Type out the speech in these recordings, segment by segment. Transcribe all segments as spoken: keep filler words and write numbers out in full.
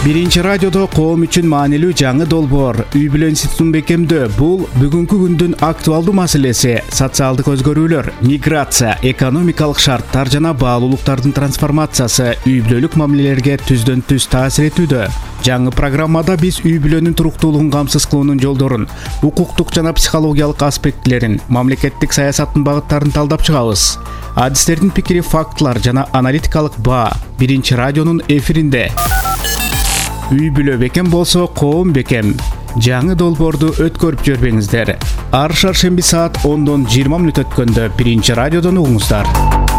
Биринчи радиодо коом үчүн маанилүү жаңы долбоор үй бүлө институтун бекемдөө. Бул бүгүнкү күндүн актуалдуу маселеси. Социалдык өзгөрүүлөр, миграция, экономикалык шарттар жана баалуулуктардын трансформациясы үй бүлөлүк мамилелерге түздөн түз таасир этүүдө. Жаңы программада биз үй бүлөнүн туруктуулугун камсыз кылуунун жолдорун, укуктук жана психологиялык аспектилерин, мамлекеттик саясаттын багыттарын талдап чыгабыз. Адистердин пикири, фактылар жана аналитикалык баа биринчи радионун эфиринде. Үй бүлө бекем болсо коом бекем. Жаңы долбоорду өткөрүп жүрбөңүздөр. Ар шаршемби саат ондон жыйырма мүнөт өткөндө биринчи радиодон угуңуздар.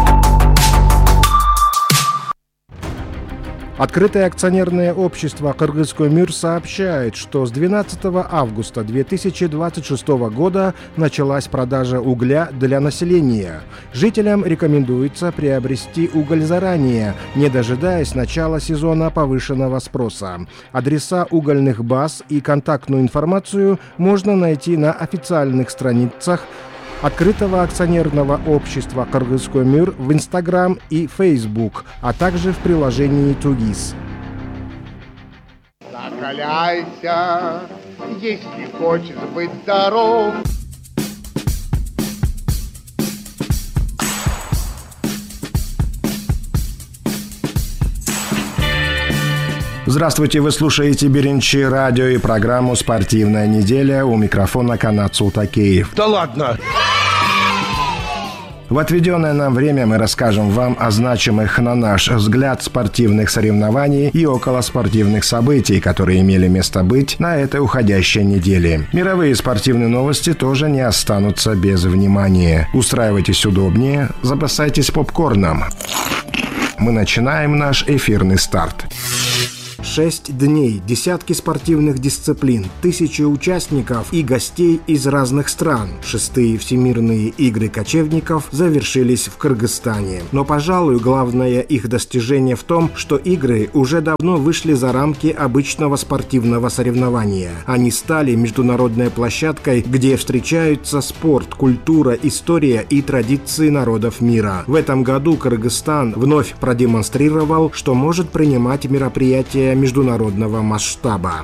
Открытое акционерное общество «Кыргызкөмүр» сообщает, что с двенадцатого августа две тысячи двадцать шестого года началась продажа угля для населения. Жителям рекомендуется приобрести уголь заранее, не дожидаясь начала сезона повышенного спроса. Адреса угольных баз и контактную информацию можно найти на официальных страницах Открытого акционерного общества «Кыргызкөмүр» в Инстаграм и Фейсбук, а также в приложении «Тугис». Закаляйся, если хочешь быть здоров. Здравствуйте, вы слушаете Биринчи радио и программу «Спортивная неделя». У микрофона Канат Султакеев. Да ладно! В отведенное нам время мы расскажем вам о значимых, на наш взгляд, спортивных соревнований и околоспортивных событий, которые имели место быть на этой уходящей неделе. Мировые спортивные новости тоже не останутся без внимания. Устраивайтесь удобнее, запасайтесь попкорном. Мы начинаем наш эфирный старт. Шесть дней, десятки спортивных дисциплин, тысячи участников и гостей из разных стран. Шестые всемирные игры кочевников завершились в Кыргызстане. Но, пожалуй, главное их достижение в том, что игры уже давно вышли за рамки обычного спортивного соревнования. Они стали международной площадкой, где встречаются спорт, культура, история и традиции народов мира. В этом году Кыргызстан вновь продемонстрировал, что может принимать мероприятия международного масштаба.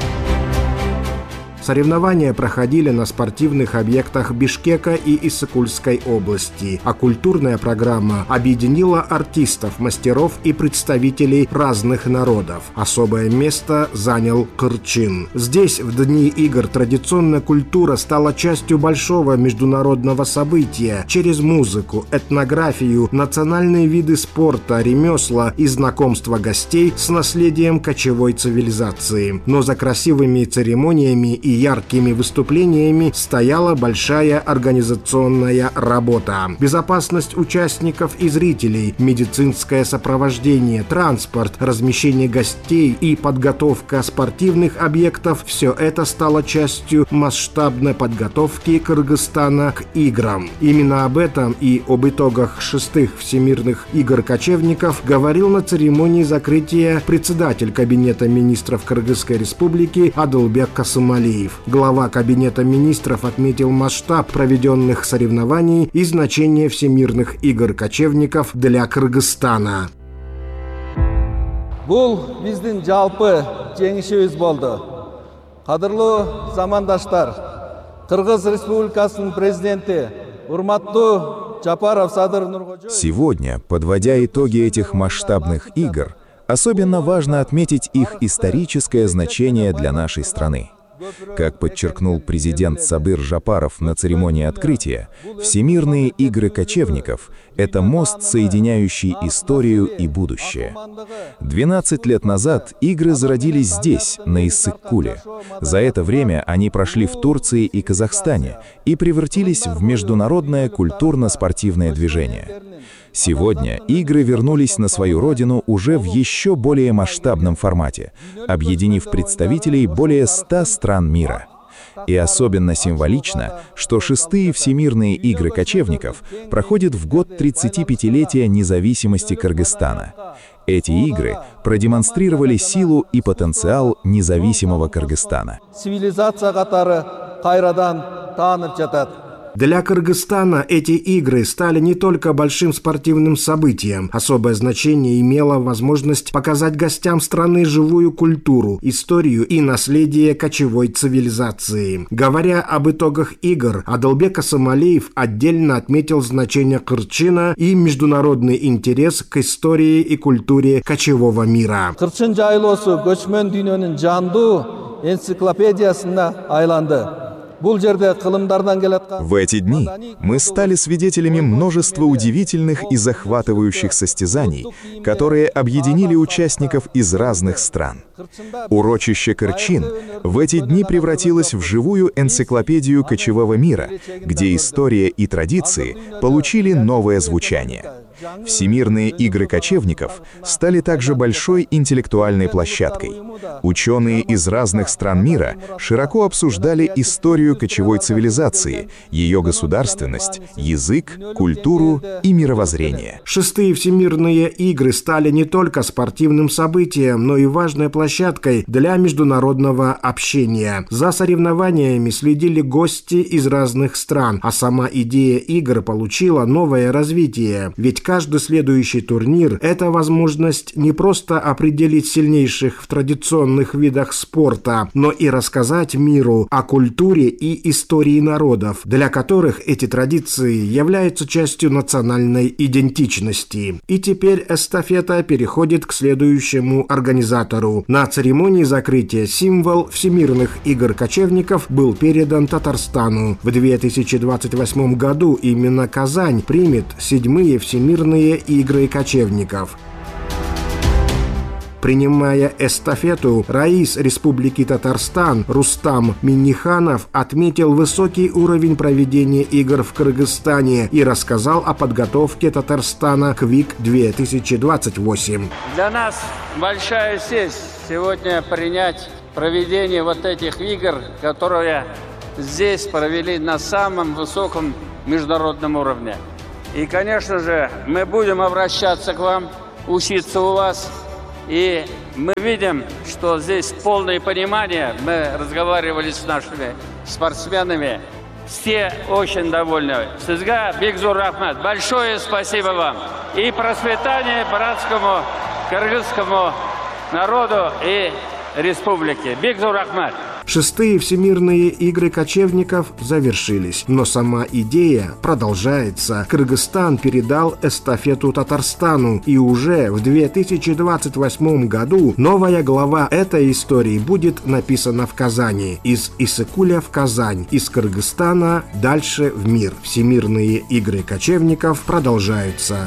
Соревнования проходили на спортивных объектах Бишкека и Иссыкульской области, а культурная программа объединила артистов, мастеров и представителей разных народов. Особое место занял Кырчин. Здесь в дни игр традиционная культура стала частью большого международного события через музыку, этнографию, национальные виды спорта, ремесла и знакомство гостей с наследием кочевой цивилизации. Но за красивыми церемониями и яркими выступлениями стояла большая организационная работа. Безопасность участников и зрителей, медицинское сопровождение, транспорт, размещение гостей и подготовка спортивных объектов – все это стало частью масштабной подготовки Кыргызстана к играм. Именно об этом и об итогах шестых всемирных игр кочевников говорил на церемонии закрытия председатель Кабинета министров Кыргызской республики Адылбек Касымалиев. Глава Кабинета министров отметил масштаб проведенных соревнований и значение всемирных игр кочевников для Кыргызстана. Бул биздин жалпы жеңишибиз болду. Кадырлуу замандаштар, Кыргыз Республикасынын президенти урматтуу Жапаров Садыр Нуркожоевич. Сегодня, подводя итоги этих масштабных игр, особенно важно отметить их историческое значение для нашей страны. Как подчеркнул президент Садыр Жапаров на церемонии открытия, Всемирные игры кочевников – это мост, соединяющий историю и будущее. двенадцать лет назад игры зародились здесь, на Иссык-Куле. За это время они прошли в Турции и Казахстане и превратились в международное культурно-спортивное движение. Сегодня игры вернулись на свою родину уже в еще более масштабном формате, объединив представителей более ста стран мира. И особенно символично, что шестые всемирные игры кочевников проходят в год тридцатипятилетия независимости Кыргызстана. Эти игры продемонстрировали силу и потенциал независимого Кыргызстана. Цивилизация катары кайрадан таанып жатат. Для Кыргызстана эти игры стали не только большим спортивным событием. Особое значение имела возможность показать гостям страны живую культуру, историю и наследие кочевой цивилизации. Говоря об итогах игр, Адылбек Асамалиев отдельно отметил значение Кырчына и международный интерес к истории и культуре кочевого мира. Кырчын жайлоосу көчмөн дүйнөнүн жандуу энциклопедиясына айланды. В эти дни мы стали свидетелями множества удивительных и захватывающих состязаний, которые объединили участников из разных стран. Урочище Кырчин в эти дни превратилось в живую энциклопедию кочевого мира, где история и традиции получили новое звучание. Всемирные игры кочевников стали также большой интеллектуальной площадкой. Ученые из разных стран мира широко обсуждали историю кочевой цивилизации, ее государственность, язык, культуру и мировоззрение. Шестые Всемирные игры стали не только спортивным событием, но и важной площадкой для международного общения. За соревнованиями следили гости из разных стран, а сама идея игр получила новое развитие. Ведь каждый следующий турнир – это возможность не просто определить сильнейших в традиционных видах спорта, но и рассказать миру о культуре и истории народов, для которых эти традиции являются частью национальной идентичности. И теперь эстафета переходит к следующему организатору. На церемонии закрытия символ Всемирных игр кочевников был передан Татарстану. В две тысячи двадцать восьмом году именно Казань примет седьмые Всемирные игры кочевников. Принимая эстафету, раис Республики Татарстан Рустам Минниханов отметил высокий уровень проведения игр в Кыргызстане и рассказал о подготовке Татарстана к ВИК две тысячи двадцать восемь. Для нас большая честь сегодня принять проведение вот этих игр, которые здесь провели на самом высоком международном уровне. И, конечно же, мы будем обращаться к вам, учиться у вас. И мы видим, что здесь полное понимание. Мы разговаривали с нашими спортсменами. Все очень довольны. Сизга Бигзур Рахмат. Большое спасибо вам. И процветания братскому кыргызскому народу и республике. Бигзур Рахмат. Шестые Всемирные игры кочевников завершились, но сама идея продолжается. Кыргызстан передал эстафету Татарстану, и уже в две тысячи двадцать восьмом году новая глава этой истории будет написана в Казани. Из Иссыкуля в Казань, из Кыргызстана дальше в мир. Всемирные игры кочевников продолжаются.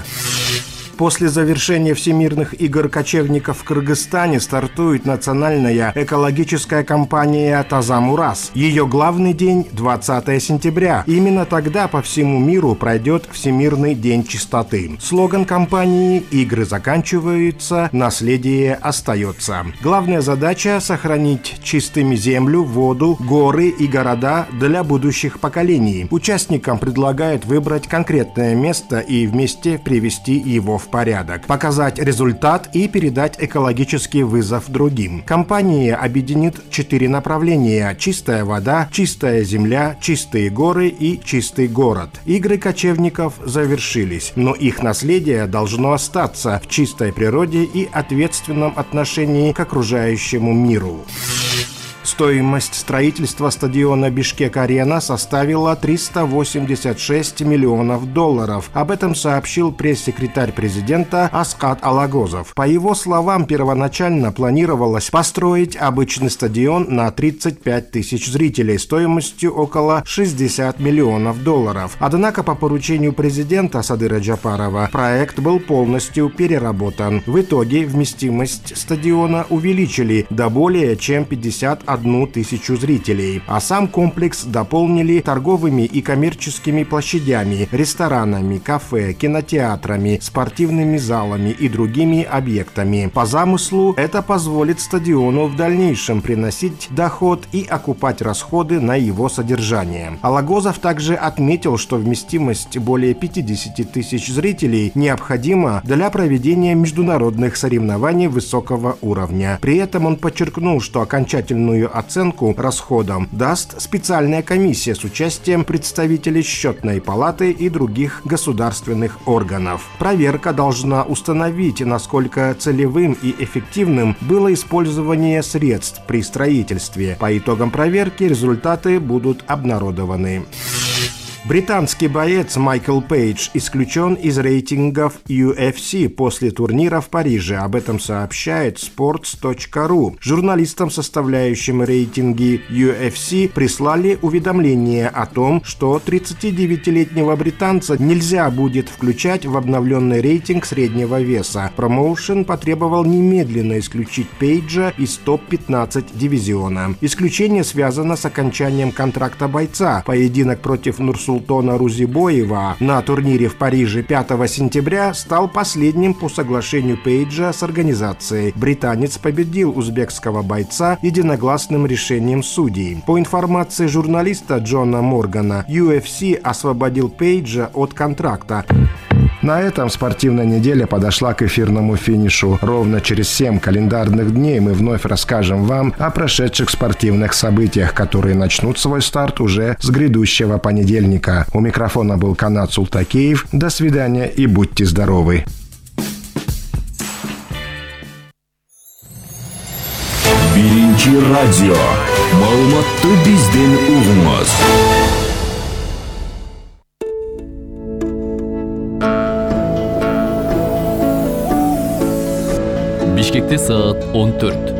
После завершения Всемирных игр кочевников в Кыргызстане стартует национальная экологическая кампания «Таза-Мурас». Ее главный день – двадцатого сентября. Именно тогда по всему миру пройдет Всемирный день чистоты. Слоган кампании «Игры заканчиваются, наследие остается». Главная задача – сохранить чистыми землю, воду, горы и города для будущих поколений. Участникам предлагают выбрать конкретное место и вместе привести его в порядок, показать результат и передать экологический вызов другим. Кампания объединит четыре направления: чистая вода, чистая земля, чистые горы и чистый город. Игры кочевников завершились, но их наследие должно остаться в чистой природе и ответственном отношении к окружающему миру. Стоимость строительства стадиона Бишкек-Арена составила триста восемьдесят шесть миллионов долларов. Об этом сообщил пресс-секретарь президента Аскат Алагозов. По его словам, первоначально планировалось построить обычный стадион на тридцать пять тысяч зрителей стоимостью около шестидесяти миллионов долларов. Однако по поручению президента Садыра Джапарова проект был полностью переработан. В итоге вместимость стадиона увеличили до более чем пятидесяти одной тысячу зрителей, а сам комплекс дополнили торговыми и коммерческими площадями, ресторанами, кафе, кинотеатрами, спортивными залами и другими объектами. По замыслу, это позволит стадиону в дальнейшем приносить доход и окупать расходы на его содержание. Алагозов также отметил, что вместимость более пятидесяти тысяч зрителей необходима для проведения международных соревнований высокого уровня. При этом он подчеркнул, что окончательную оценку расходам даст специальная комиссия с участием представителей Счетной палаты и других государственных органов. Проверка должна установить, насколько целевым и эффективным было использование средств при строительстве. По итогам проверки результаты будут обнародованы. Британский боец Майкл Пейдж исключен из рейтингов ю эф си после турнира в Париже. Об этом сообщает спортс точка ру. Журналистам, составляющим рейтинги ю эф си, прислали уведомление о том, что тридцатидевятилетнего британца нельзя будет включать в обновленный рейтинг среднего веса. Промоушен потребовал немедленно исключить Пейджа из топ пятнадцать дивизиона. Исключение связано с окончанием контракта бойца. Поединок против Нурсултана Султона Рузибоева на турнире в Париже пятого сентября стал последним по соглашению Пейджа с организацией. Британец победил узбекского бойца единогласным решением судей. По информации журналиста Джона Моргана, ю эф си освободил Пейджа от контракта. На этом спортивная неделя подошла к эфирному финишу. Ровно через семь календарных дней мы вновь расскажем вам о прошедших спортивных событиях, которые начнут свой старт уже с грядущего понедельника. У микрофона был Канат Султакеев. До свидания и будьте здоровы. Биринчи радио. Маалыматты бизден угуңуз. Бишкекте саат он төрт.